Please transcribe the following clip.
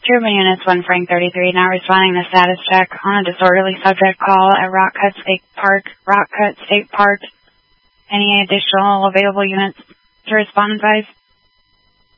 Truman Units 1 Frank 33, now responding to status check on a disorderly subject call at Rock Cut State Park. Any additional available units to respond, advise?